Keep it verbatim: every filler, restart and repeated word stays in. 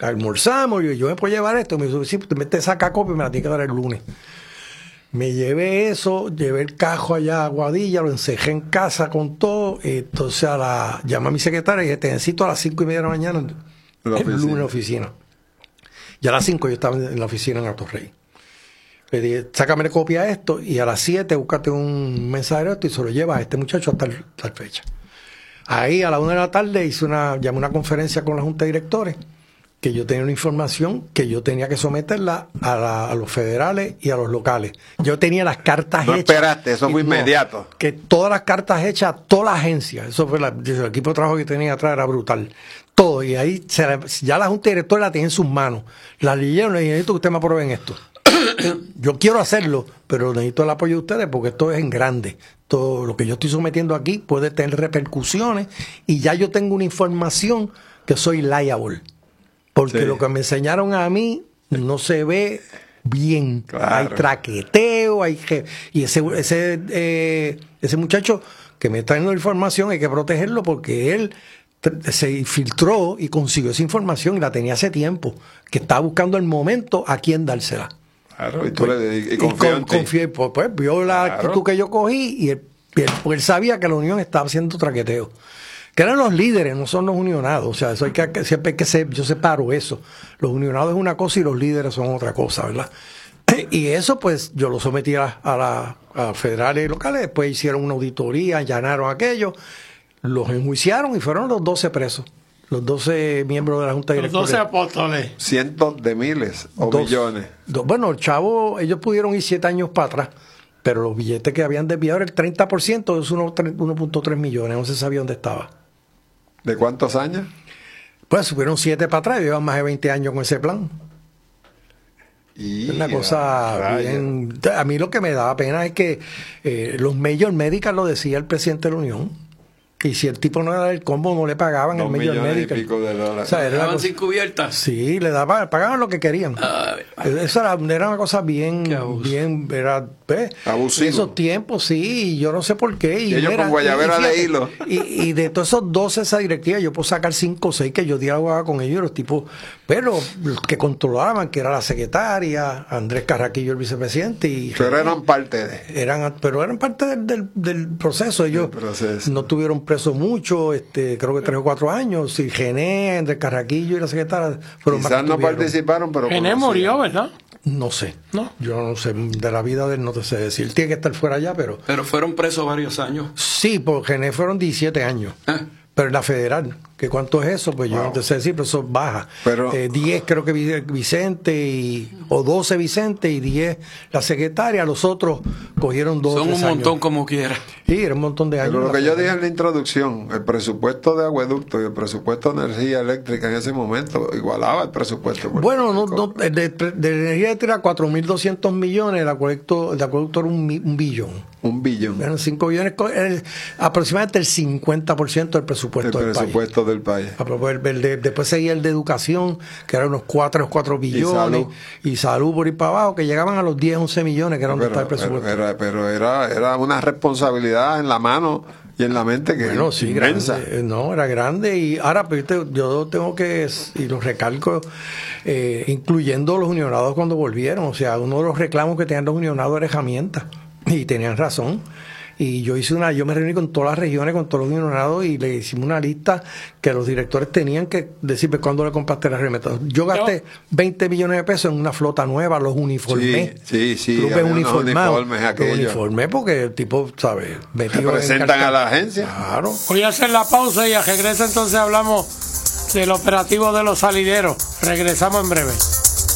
almorzamos, y yo, yo me puedo llevar esto. Me dijo, sí, te metes esa copia y me la tienes que dar el lunes. Me llevé eso, llevé el cajo allá a Guadilla, lo encejé en casa con todo. Entonces a la, llamé a mi secretaria y dije, te necesito a las cinco y media de la mañana el lunes en la oficina. Y a las cinco yo estaba en la oficina en Atorrey. Le dije, sácame copia de esto y a las siete búscate un mensajero de esto y se lo llevas a este muchacho hasta tal fecha. Ahí a la una de la tarde hice una, llamé una conferencia con la Junta de Directores, que yo tenía una información que yo tenía que someterla a, la, a los federales y a los locales. Yo tenía las cartas no hechas. No esperaste, eso fue no, inmediato. Que todas las cartas hechas a toda la agencia. Eso fue la, el equipo de trabajo que tenía atrás era brutal. Todo. Y ahí se la, ya la Junta de Directores la tenía en sus manos. La leyeron y le dije, necesito que usted me aprueben esto. Yo quiero hacerlo, pero necesito el apoyo de ustedes porque esto es en grande. Todo lo que yo estoy sometiendo aquí puede tener repercusiones y ya yo tengo una información que soy liable. Porque sí. Lo que me enseñaron a mí no se ve bien. Claro. Hay traqueteo, hay que, y ese ese eh, ese muchacho que me está dando la información hay que protegerlo porque él se filtró y consiguió esa información y la tenía hace tiempo, que estaba buscando el momento a quién dársela. Claro, y tú pues, le y confió y con, en ti. Confié, pues, pues vio la claro. actitud que yo cogí y él, él, él sabía que la Unión estaba haciendo traqueteo. Que eran los líderes, no son los unionados. O sea, eso hay que, siempre hay que ser, yo separo eso. Los unionados es una cosa y los líderes son otra cosa, ¿verdad? Y eso, pues, yo lo sometí a, a las a federales y locales, después hicieron una auditoría, allanaron aquello, los enjuiciaron y fueron los doce presos. Los doce miembros de la Junta Directiva. Los doce apóstoles. Cientos de miles o dos, millones. Dos, bueno, el chavo, ellos pudieron ir siete años para atrás. Pero los billetes que habían desviado era el treinta por ciento, es uno punto tres millones, no se sabía dónde estaba. ¿De cuántos años? Pues subieron siete para atrás, llevan más de veinte años con ese plan. Y es una cosa raya. Bien... A mí lo que me daba pena es que eh, los major medical lo decía el presidente de la Unión. Y si el tipo no era del combo, no le pagaban el major medical. Y pico de dólares. O sea, ¿le daban sin cubiertas? Sí, le daban, pagaban lo que querían. Ay, ay. Esa era, era una cosa bien, bien, era, ¿ves? Abusivo. En esos tiempos, sí, yo no sé por qué. Y, y ellos era, con guayabera y, de hilo. Y, y de todos esos doce esa directiva, yo puedo sacar cinco o seis que yo dialogaba con ellos, los tipos, pero los que controlaban, que era la secretaria, Andrés Carraquillo, el vicepresidente. Y, pero eran parte de. Eran, pero eran parte del, del, del proceso. Ellos proceso. No tuvieron preso mucho, este, creo que tres o cuatro años. Si Gené, Andrés Carraquillo y la secretaria fueron quizás más no tuvieron. Participaron, pero Gené murió, ¿verdad? No sé, no, yo no sé, de la vida de él no te sé decir, tiene que estar fuera allá, pero... Pero fueron presos varios años. Sí, porque Gené fueron diecisiete años, ¿Eh? Pero en la federal, ¿que cuánto es eso? Pues wow. Yo no te sé decir, pero eso baja. Pero, eh, diez creo que Vicente, y, o doce Vicente y diez la secretaria, los otros cogieron dos. Son un montón años. Como quiera. Sí, era un montón de años. Pero lo que yo dije en la introducción, el presupuesto de acueducto y el presupuesto de energía eléctrica en ese momento igualaba el presupuesto. Bueno, no, no, de, de, de energía eléctrica cuatro mil doscientos millones, el acueducto, el acueducto era un, un billón. Un billón. Eran cinco billones, el, aproximadamente el cincuenta por ciento del presupuesto el del presupuesto país. del país. El, el de, después seguía el de educación, que eran unos cuatro billones. Y salud. Y salud por ir para abajo, que llegaban a los diez, once millones, que era donde estaba el presupuesto. Pero, era, pero era, era una responsabilidad en la mano y en la mente que bueno, sí, inmensa. Grande, no, era grande. Y ahora pues, yo tengo que, y lo recalco, eh, incluyendo los unionados cuando volvieron. O sea, uno de los reclamos que tenían los unionados era herramientas. Y tenían razón. Y yo hice una, yo me reuní con todas las regiones, con todos los unionados y le hicimos una lista que los directores tenían que decirme cuándo le compraste las herramientas. Yo gasté veinte millones de pesos en una flota nueva, los uniformé. Sí, sí, sí. Uniformes, los uniformé porque el tipo, ¿sabes? Representan a la agencia. Claro. Voy a hacer la pausa y a regreso entonces hablamos del operativo de los salideros. Regresamos en breve.